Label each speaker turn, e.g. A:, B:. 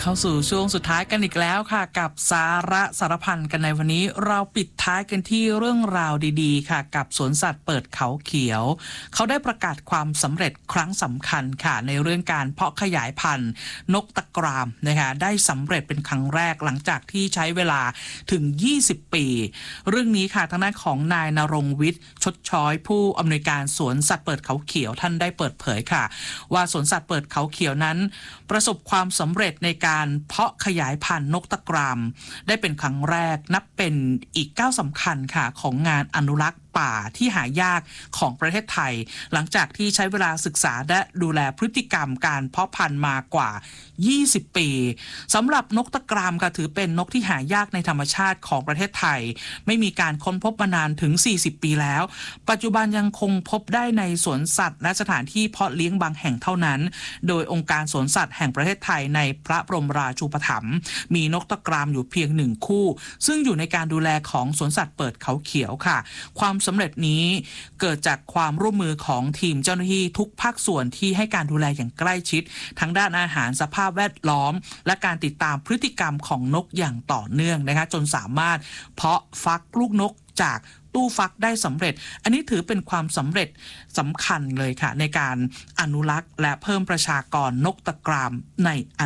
A: เข้าสู่ช่วงสุดท้ายกันอีกแล้วค่ะกับสาระสารพันกันในวันนี้เราปิดท้ายกันที่เรื่องราวดีๆค่ะกับสวนสัตว์เปิดเขาเขียวเขาได้ประกาศความสำเร็จครั้งสำคัญค่ะในเรื่องการเพาะขยายพันธุ์นกตะกรามนะคะได้สำเร็จเป็นครั้งแรกหลังจากที่ใช้เวลาถึง20ปีเรื่องนี้ค่ะทางด้านของนายณรงค์วิทย์ชดช้อยผู้อำนวยการสวนสัตว์เปิดเขาเขียวท่านได้เปิดเผยค่ะว่าสวนสัตว์เปิดเขาเขียวนั้นประสบความสำเร็จในการเพาะขยายพันธุ์นกตะกรามได้เป็นครั้งแรกนับเป็นอีกก้าวสำคัญค่ะของงานอนุรักษ์ป่าที่หายากของประเทศไทยหลังจากที่ใช้เวลาศึกษาและดูแลพฤติกรรมการเพาะพันธุ์มากว่า20ปีสำหรับนกตะกรามค่ะถือเป็นนกที่หายากในธรรมชาติของประเทศไทยไม่มีการค้นพบมานานถึง40ปีแล้วปัจจุบันยังคงพบได้ในสวนสัตว์และสถานที่เพาะเลี้ยงบางแห่งเท่านั้นโดยองค์การสวนสัตว์แห่งประเทศไทยในพระบรมราชูปถัมภ์มีนกตะกรามอยู่เพียง1คู่ซึ่งอยู่ในการดูแลของสวนสัตว์เปิดเขาเขียวค่ะความสำเร็จนี้เกิดจากความร่วมมือของทีมเจ้าหน้าที่ทุกภาคส่วนที่ให้การดูแลอย่างใกล้ชิดทั้งด้านอาหารสภาพแวดล้อมและการติดตามพฤติกรรมของนกอย่างต่อเนื่องนะคะจนสามารถเพาะฟักลูกนกจากตู้ฟักได้สำเร็จอันนี้ถือเป็นความสำเร็จสำคัญเลยค่ะในการอนุรักษ์และเพิ่มประชากรนกตะกรามใน